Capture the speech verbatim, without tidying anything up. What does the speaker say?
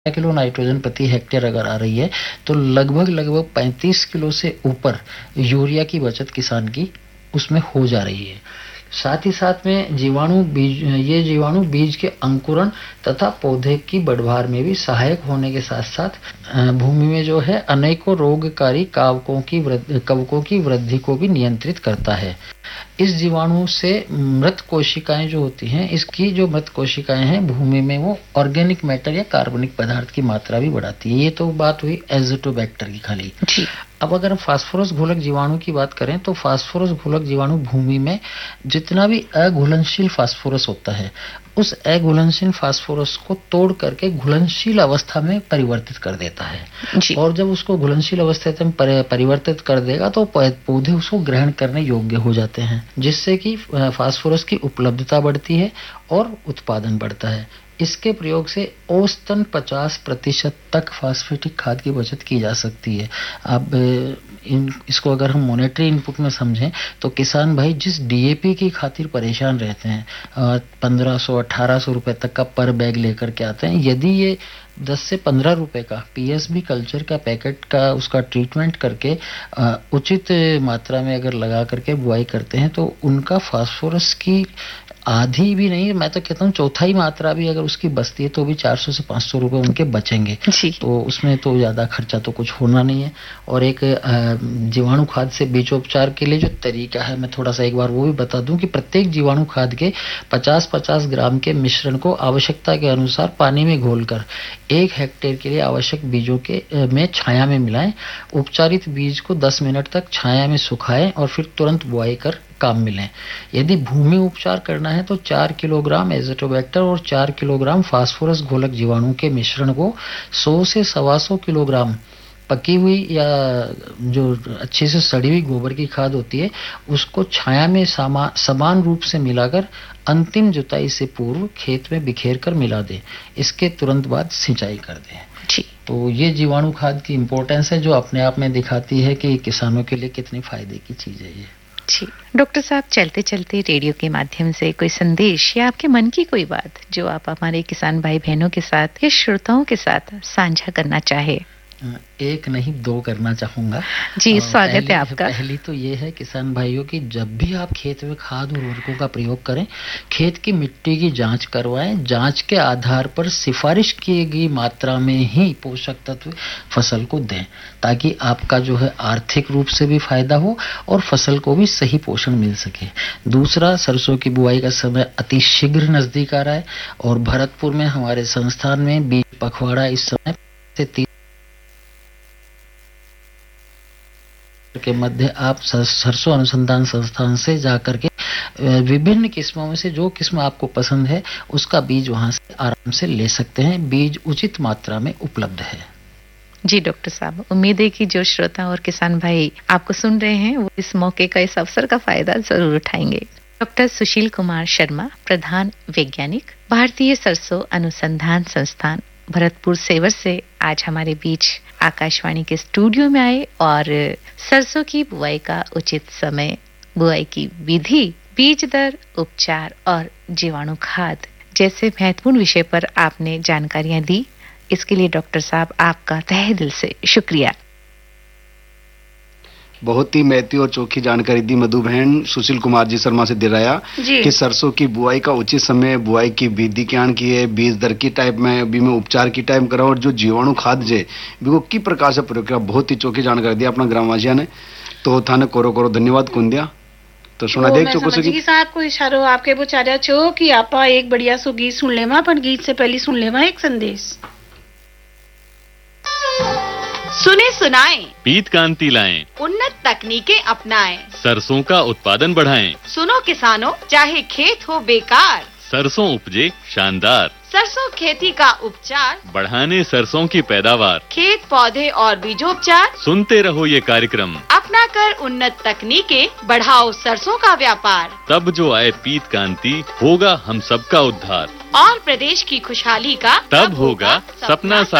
Kilo nitrogen प्रति hectare अगर आ रही है तो लगभग लगभग पैंतीस किलो से ऊपर यूरिया की बचत किसान की उसमें हो जा रही है। साथ ही साथ में जीवाणु बीज ये जीवाणु बीज के अंकुरण तथा पौधे की बढ़वार में भी सहायक होने के साथ साथ भूमि में जो है अनेकों रोगकारी कवकों की कवकों की वृद्धि को भी नियंत्रित करता है। इस जीवाणु से मृत कोशिकाएं जो होती हैं, इसकी जो मृत कोशिकाएं हैं भूमि में वो ऑर्गेनिक मैटर या कार्बनिक पदार्थ की मात्रा भी बढ़ाती है। ये तो बात हुई एज़ोटोबैक्टर की खाली। अब अगर हम फास्फोरस घोलक जीवाणु की बात करें तो फास्फोरस घोलक जीवाणु भूमि में जितना भी अघुलनशील फास्फोरस होता है उस अघुलनशील फास्फोरस को तोड़ करके घुलनशील अवस्था में परिवर्तित कर देता है। और जब उसको घुलनशील अवस्था में परिवर्तित कर देगा तो पौधे उसको ग्रहण करने योग्य हो जाते हैं, जिससे कि फास्फोरस की उपलब्धता बढ़ती है और उत्पादन बढ़ता है। इसके प्रयोग से औसतन पचास प्रतिशत तक फास्फेटिक खाद की बचत की जा सकती है। अब इन इसको अगर हम मॉनेटरी इनपुट में समझें तो किसान भाई जिस डीएपी की खातिर परेशान रहते हैं, पंद्रह सौ अठारह सौ रुपए तक का पर बैग लेकर के आते हैं, यदि ये दस से पंद्रह रुपए का पीएसबी कल्चर का पैकेट का उसका ट्रीटमेंट करके उचित मात्रा में अगर लगा करके बुआई करते हैं तो उनका फास्फोरस की आधी भी नहीं, मैं तो कहता हूँ चौथाई मात्रा भी अगर उसकी बचती है तो भी चार सौ से पाँच सौ रुपए उनके बचेंगे। तो उसमें तो ज्यादा खर्चा तो कुछ होना नहीं है। और एक जीवाणु खाद से बीजोपचार के लिए जो तरीका है, मैं थोड़ा सा एक बार वो भी बता दूं कि प्रत्येक जीवाणु खाद के पचास पचास ग्राम के मिश्रण को आवश्यकता के अनुसार पानी में घोलकर एक हेक्टेयर के लिए आवश्यक बीजों के में छाया में मिलाएं। उपचारित बीज को दस मिनट तक छाया में सुखाएं और फिर तुरंत बुआई कर काम मिलें। यदि भूमि उपचार करना है तो चार किलोग्राम एज़ोटोबैक्टर और चार किलोग्राम फास्फोरस घोलक जीवाणु के मिश्रण को सौ से सवा सौ किलोग्राम पकी हुई या जो अच्छे से सड़ी हुई गोबर की खाद होती है उसको छाया में समान रूप से मिलाकर अंतिम जुताई से पूर्व खेत में बिखेर कर मिला दें। इसके तुरंत बाद सिंचाई कर दें। जी। तो ये जीवाणु खाद की इम्पोर्टेंस है जो अपने आप में दिखाती है कि किसानों के लिए कितनी फायदे की चीज है ये। जी डॉक्टर साहब, चलते चलते रेडियो के माध्यम से कोई संदेश या आपके मन की कोई बात जो आप हमारे किसान भाई बहनों के साथ या श्रोताओं के साथ साझा करना चाहे? एक नहीं दो करना चाहूंगा। जी स्वागत है आपका। पहली तो ये है किसान भाइयों की, जब भी आप खेत में खाद और उर्वरकों का प्रयोग करें खेत की मिट्टी की जांच करवाएं। जांच के आधार पर सिफारिश की गई मात्रा में ही पोषक तत्व फसल को दें ताकि आपका जो है आर्थिक रूप से भी फायदा हो और फसल को भी सही पोषण मिल सके। दूसरा, सरसों की बुआई का समय अति शीघ्र नजदीक आ रहा है और भरतपुर में हमारे संस्थान में बीज पखवाड़ा इस समय से तीन के मध्य आप सरसों अनुसंधान संस्थान से जाकर के विभिन्न किस्मों में से जो किस्म आपको पसंद है उसका बीज वहां से आराम से ले सकते हैं। बीज उचित मात्रा में उपलब्ध है। जी डॉक्टर साहब, उम्मीद है कि जो श्रोता और किसान भाई आपको सुन रहे हैं वो इस मौके का, इस अवसर का फायदा जरूर उठाएंगे। डॉक्टर सुशील कुमार शर्मा, प्रधान वैज्ञानिक, भारतीय सरसों अनुसंधान संस्थान भरतपुर सेवर से आज हमारे बीच आकाशवाणी के स्टूडियो में आए और सरसों की बुआई का उचित समय, बुआई की विधि, बीज दर, उपचार और जीवाणु खाद जैसे महत्वपूर्ण विषय पर आपने जानकारियां दी। इसके लिए डॉक्टर साहब आपका तहे दिल से शुक्रिया। बहुत ही महती और चौखी जानकारी दी मधु बहन सुशील कुमार जी शर्मा से दिलाया कि सरसों की बुआई का उचित समय, बुआई की विधि क्या की है, बीज दर की टाइप में अभी में उपचार की टाइप करा और जो जीवाणु खाद जे वो की प्रकार से प्रयोग करा। बहुत ही चौखी जानकारी दी अपना ग्रामवासियों ने। तो थाने कोरो कोरो धन्यवाद कुन दिया। तो सुना देख चुको से साहब को इशारो आपके बोचारा छो कि आपा एक बढ़िया सो गीत सुन लेवा, पर गीत से पहले सुन लेवा एक संदेश। सुने सुनाए पीत कांति लाएं, उन्नत तकनीकें अपनाएं, सरसों का उत्पादन बढ़ाएं। सुनो किसानों, चाहे खेत हो बेकार, सरसों उपजे शानदार। सरसों खेती का उपचार, बढ़ाने सरसों की पैदावार, खेत पौधे और बीजोपचार। सुनते रहो ये कार्यक्रम, अपना कर उन्नत तकनीकें, बढ़ाओ सरसों का व्यापार। तब जो आए पीत कांति, होगा हम सबका उद्धार और प्रदेश की खुशहाली का तब होगा सपना सा